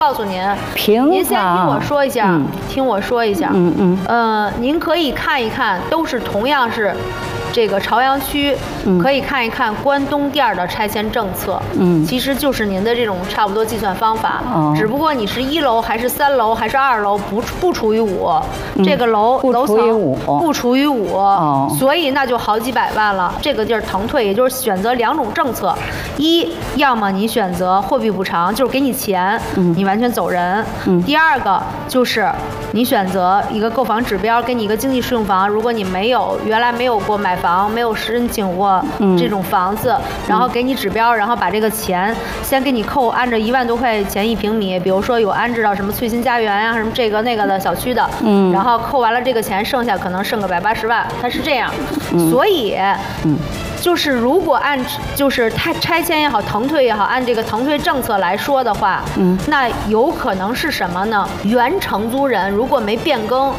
告诉您， 平房， 您先听我说一下，听我说一下，您可以看一看，都是同样是这个朝阳区，可以看一看关东店的拆迁政策，其实就是您的这种差不多计算方法，只不过你是1楼还是3楼还是2楼，不除以5，这个楼层不除以5，所以那就好几百万了。这个地儿腾退，也就是选择2种政策，要么你选择货币补偿，就是给你钱，你完全走人；第二个就是你选择一个购房指标，给你一个经济适用房，如果你原来没有过买房，没有申请过这种房子，然后给你指标，然后把这个钱先给你扣，按照1万多块钱1平米，比如说有安置到什么翠新家园呀、什么这个那个的小区的，然后扣完了这个钱，剩下可能剩个180万，它是这样，所以。就是如果就是拆迁也好，腾退也好，按这个腾退政策来说的话，那有可能是什么呢？原承租人如果没变更，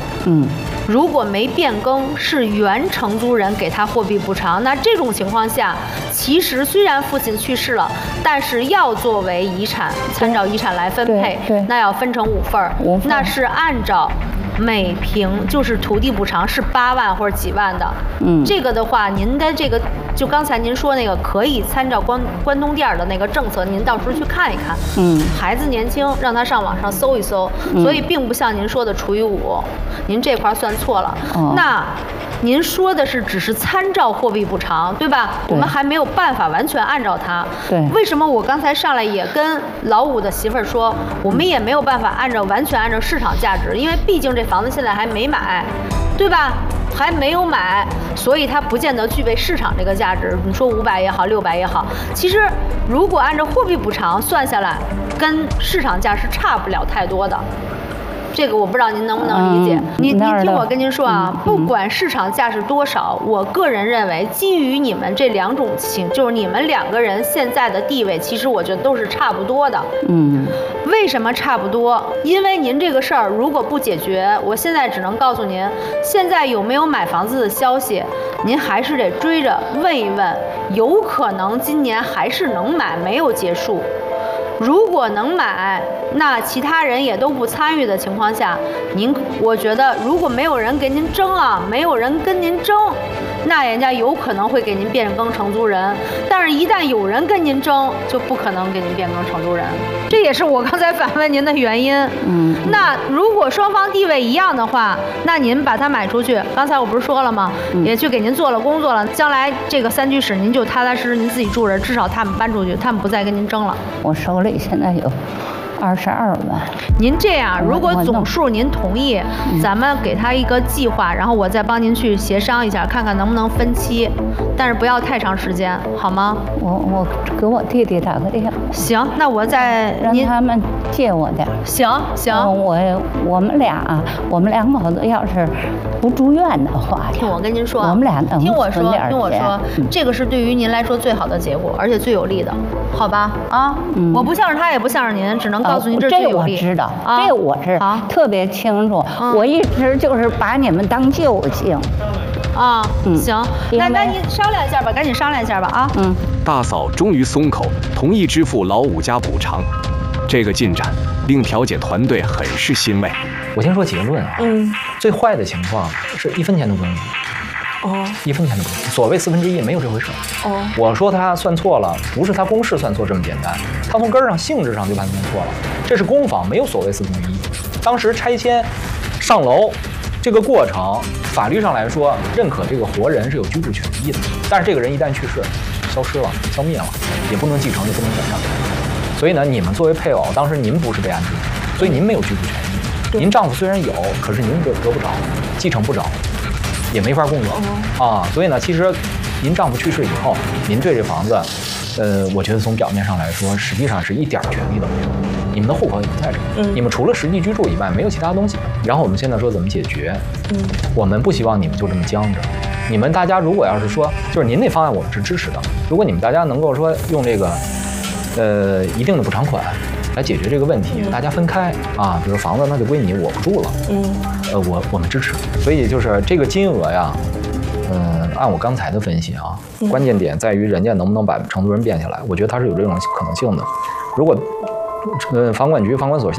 是原承租人给他货币补偿。那这种情况下，其实虽然父亲去世了，但是要作为遗产，参照遗产来分配，那要分成5份，那是按照。每平就是土地补偿是8万或者几万的，这个的话，您的这个就刚才您说那个可以参照关东店的那个政策，您到时候去看一看。孩子年轻，让他上网上搜一搜，所以并不像您说的除以5，您这块算错了。那您说的是只是参照货币补偿，对吧？我们还没有办法完全按照它。为什么我刚才上来也跟老五的媳妇儿说，我们也没有办法完全按照市场价值，因为毕竟这房子现在还没买，对吧？还没有买，所以它不见得具备市场这个价值。你说500也好，600也好，其实如果按照货币补偿算下来，跟市场价是差不了太多的。这个我不知道您能不能理解。您听我跟您说啊，不管市场价是多少，我个人认为，基于你们这2种就是你们2个人现在的地位，其实我觉得都是差不多的。为什么差不多？因为您这个事儿如果不解决，我现在只能告诉您，现在有没有买房子的消息，您还是得追着问一问，有可能今年还是能买，没有结束。如果能买，那其他人也都不参与的情况下，我觉得如果没有人给您争啊，没有人跟您争，那人家有可能会给您变更承租人。但是，一旦有人跟您争，就不可能给您变更承租人。这也是我刚才反问您的原因。那如果双方地位一样的话，那您把它买出去，刚才我不是说了吗？也去给您做了工作了，将来这个3居室您就踏踏实实您自己住着，至少他们搬出去，他们不再跟您争了。 我手里现在有22万。 您这样，如果总数您同意，咱们给他一个计划，然后我再帮您去协商一下，看看能不能分期，但是不要太长时间，好吗？ 我给我弟弟打个电话。 行，那我再让他们借我点。 行。 我们2口子要是不住院的话， 听我跟您说， 我们俩能听我说， 钱这个是对于您来说最好的结果，而且最有利的，好吧？我不像是他，也不像是您，只能告诉您这最有利。 这我知道，这我是特别清楚。我一直就是把你们当救星。 行，那您商量一下吧，赶紧商量一下吧啊。 大嫂终于松口，同意支付老五家补偿。这个进展令调解团队很是欣慰。 我先说结论啊，最坏的情况是1分钱都不用，1分钱都不用。所谓1/4没有这回事。我说他算错了，不是他公式算错这么简单，他从根儿上性质上就判断错了。这是公房，没有所谓1/4。当时拆迁上楼这个过程，法律上来说认可这个活人是有居住权益的，但是这个人一旦去世，消失了，消灭了，也不能继承，也不能转让。所以呢，你们作为配偶，当时您不是被安置，所以您没有居住权益。您丈夫虽然有，可是您得不着，继承不着，也没法共有所以呢，其实您丈夫去世以后，您对这房子，我觉得从表面上来说，实际上是一点权利都没有。你们的户口也不在这，你们除了实际居住以外，没有其他东西。然后我们现在说怎么解决？我们不希望你们就这么僵着。你们大家如果要是说，就是您那方案我们是支持的。如果你们大家能够说用这个，一定的补偿款来解决这个问题，大家分开比如房子那就归你，我不住了。我们支持。所以就是这个金额呀，按我刚才的分析关键点在于人家能不能把承租人变下来。我觉得他是有这种可能性的。如果房管局、房管所现在